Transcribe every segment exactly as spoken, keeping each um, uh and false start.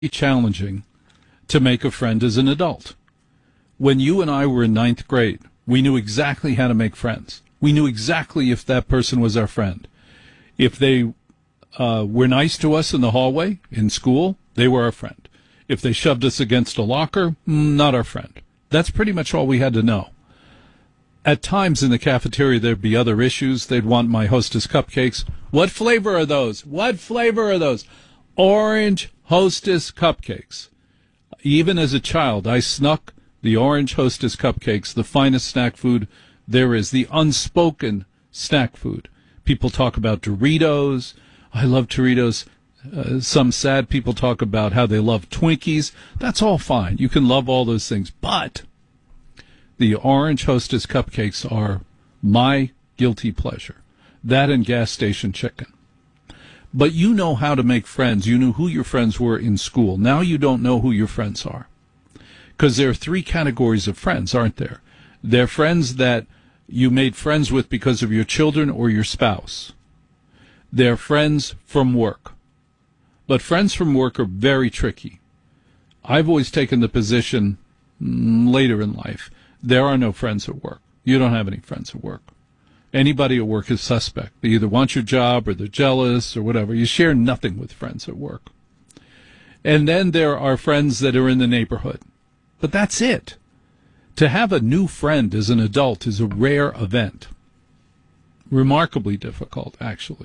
challenging to make a friend as an adult. When you and I were in ninth grade, we knew exactly how to make friends. We knew exactly if that person was our friend. If they uh, were nice to us in the hallway, in school, they were our friend. If they shoved us against a locker, not our friend. That's pretty much all we had to know. At times in the cafeteria, there'd be other issues. They'd want my Hostess cupcakes. What flavor are those? What flavor are those? Orange Hostess cupcakes. Even as a child, I snuck the Orange Hostess cupcakes, the finest snack food there is, the unspoken snack food. People talk about Doritos. I love Doritos. Uh, some sad people talk about how they love Twinkies. That's all fine. You can love all those things. But the Orange Hostess cupcakes are my guilty pleasure. That and gas station chicken. But you know how to make friends. You knew who your friends were in school. Now you don't know who your friends are. Because there are three categories of friends, aren't there? They're friends that you made friends with because of your children or your spouse. They're friends from work. But friends from work are very tricky. I've always taken the position mm, later in life, there are no friends at work. You don't have any friends at work. Anybody at work is suspect. They either want your job or they're jealous or whatever. You share nothing with friends at work. And then there are friends that are in the neighborhood. But that's it. To have a new friend as an adult is a rare event. Remarkably difficult, actually.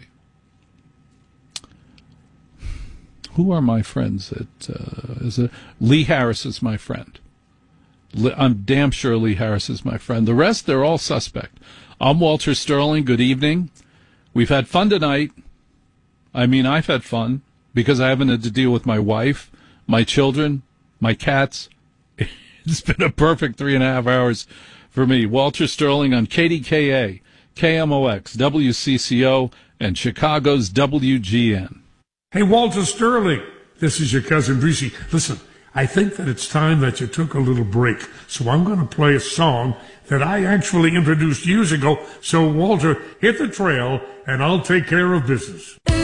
Who are my friends? At, uh, is it, Lee Harris is my friend. I'm damn sure Lee Harris is my friend. The rest, they're all suspect. I'm Walter Sterling. Good evening. We've had fun tonight. I mean, I've had fun because I haven't had to deal with my wife, my children, my cats. It's been a perfect three and a half hours for me. Walter Sterling on K D K A, K M O X, W C C O, and Chicago's W G N. Hey, Walter Sterling, this is your cousin Breezy. Listen, I think that it's time that you took a little break, so I'm going to play a song that I actually introduced years ago. So, Walter, hit the trail, and I'll take care of business.